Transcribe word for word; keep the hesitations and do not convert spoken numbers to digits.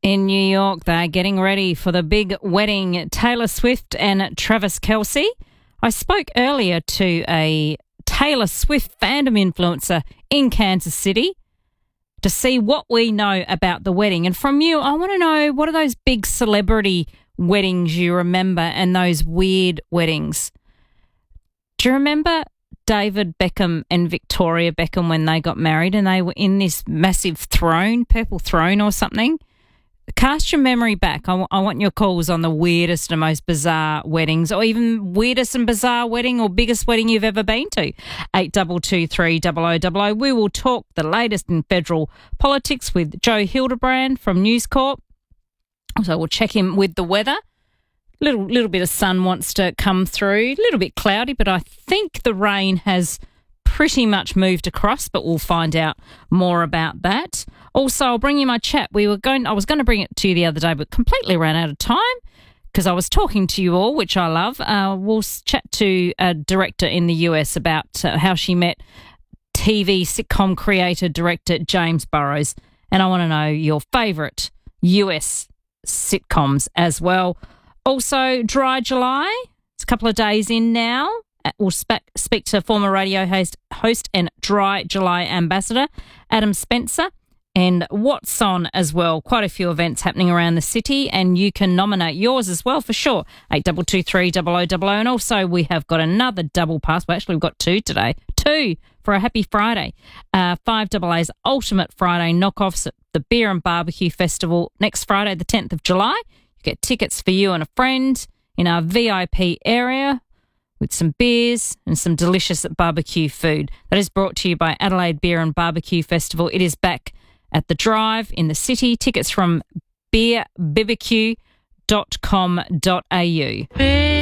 In New York, they're getting ready for the big wedding, Taylor Swift and Travis Kelce. I spoke earlier to a Taylor Swift fandom influencer in Kansas City to see what we know about the wedding. And from you, I want to know, what are those big celebrity weddings you remember and those weird weddings? Do you remember David Beckham and Victoria Beckham when they got married and they were in this massive throne, purple throne or something? Cast your memory back. I, w- I want your calls on the weirdest and most bizarre weddings, or even weirdest and bizarre wedding or biggest wedding you've ever been to. eight two two three zero zero zero zero. We will talk the latest in federal politics with Joe Hildebrand from News Corp. So we'll check in with the weather. Little little bit of sun wants to come through. A little bit cloudy, but I think the rain has pretty much moved across, but we'll find out more about that. Also, I'll bring you my chat. We were going. I was going to bring it to you the other day, but completely ran out of time because I was talking to you all, which I love. Uh, we'll chat to a director in the U S about uh, how she met T V sitcom creator director James Burrows, and I want to know your favourite U S sitcoms as well. Also, Dry July. It's a couple of days in now. We'll spe- speak to former radio host, host and Dry July ambassador Adam Spencer. And What's On as well. Quite a few events happening around the city, and you can nominate yours as well for sure. eight two two three zero zero zero zero. And also we have got another double pass. Well, actually, we've got two today. Two for a happy Friday. Uh, five A A's Ultimate Friday knockoffs at the Beer and Barbecue Festival next Friday, the tenth of July. You get tickets for you and a friend in our V I P area with some beers and some delicious barbecue food. That is brought to you by Adelaide Beer and Barbecue Festival. It is back at the Drive in the city. Tickets from beer b b q dot com dot a u.